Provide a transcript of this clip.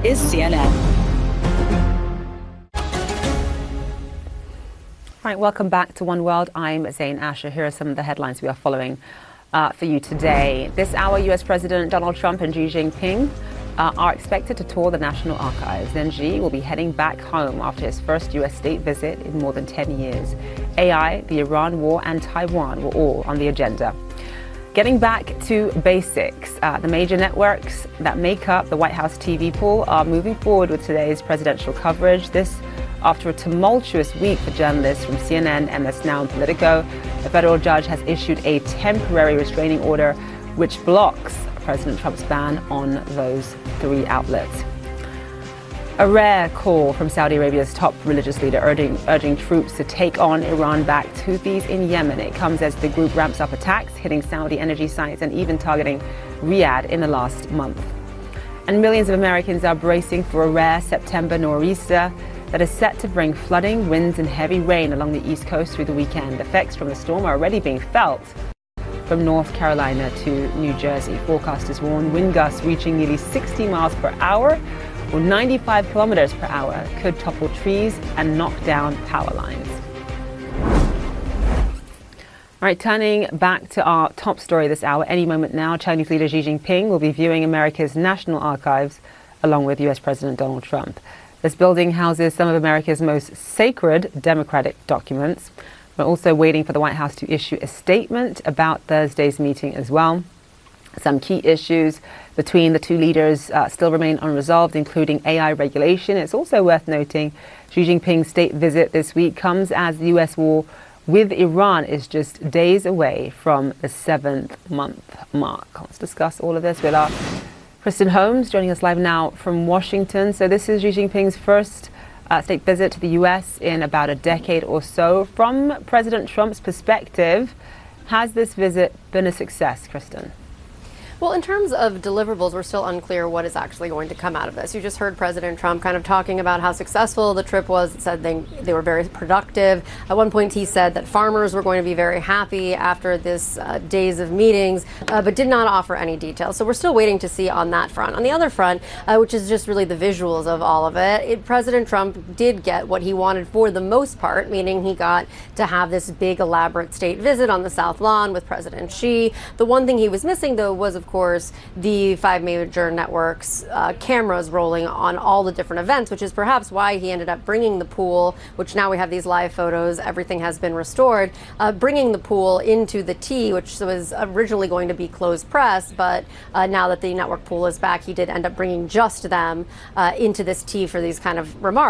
is CNN. All right, welcome back to One World. I'm Zain Asher. Here are some of the headlines we are following for you today. This hour, U.S. President Donald Trump and Xi Jinping are expected to tour the National Archives. Then Xi will be heading back home after his first U.S. state visit in more than 10 years. AI, the Iran war, and Taiwan were all on the agenda. Getting back to basics, the major networks that make up the White House TV pool are moving forward with today's presidential coverage. This after a tumultuous week for journalists from CNN, MS Now, and Politico. A federal judge has issued a temporary restraining order which blocks President Trump's ban on those three outlets. A rare call from Saudi Arabia's top religious leader urging troops to take on Iran-backed Houthis in Yemen. It comes as the group ramps up attacks, hitting Saudi energy sites and even targeting Riyadh in the last month. And millions of Americans are bracing for a rare September nor'easter that is set to bring flooding, winds and heavy rain along the East Coast through the weekend. Effects from the storm are already being felt from North Carolina to New Jersey. Forecasters warn wind gusts reaching nearly 60 miles per hour or 95 kilometers per hour could topple trees and knock down power lines. All right, turning back to our top story this hour. Any moment now, Chinese leader Xi Jinping will be viewing America's National Archives along with U.S. President Donald Trump. This building houses some of America's most sacred democratic documents. We're also waiting for the White House to issue a statement about Thursday's meeting as well. Some key issues between the two leaders still remain unresolved, including AI regulation. It's also worth noting Xi Jinping's state visit this week comes as the U.S. war with Iran is just days away from the 7th-month mark. Let's discuss all of this with our Kristen Holmes, joining us live now from Washington. So this is Xi Jinping's first state visit to the U.S. in about a decade or so. From President Trump's perspective, has this visit been a success, Kristen? Well, in terms of deliverables, we're still unclear what is actually going to come out of this. You just heard President Trump kind of talking about how successful the trip was, said they were very productive. At one point, he said that farmers were going to be very happy after this days of meetings, but did not offer any details. So we're still waiting to see on that front. On the other front, which is just really the visuals of all of it, President Trump did get what he wanted for the most part, meaning he got to have this big, elaborate state visit on the South Lawn with President Xi. The one thing he was missing, though, was, of course, the 5 major networks cameras rolling on all the different events, which is perhaps why he ended up bringing the pool, which now we have these live photos, everything has been restored, bringing the pool into the T, which was originally going to be closed press, but now that the network pool is back, he did end up bringing just them into this T for these kind of remarks.